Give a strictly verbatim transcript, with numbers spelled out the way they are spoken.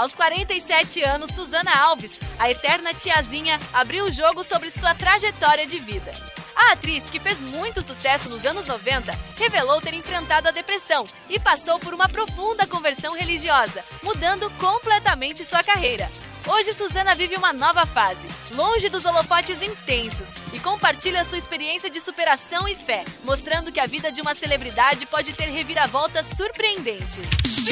Aos quarenta e sete anos, Susana Alves, a eterna tiazinha, abriu o jogo sobre sua trajetória de vida. A atriz, que fez muito sucesso nos anos noventa, revelou ter enfrentado a depressão e passou por uma profunda conversão religiosa, mudando completamente sua carreira. Hoje, Susana vive uma nova fase, longe dos holofotes intensos, e compartilha sua experiência de superação e fé, mostrando que a vida de uma celebridade pode ter reviravoltas surpreendentes.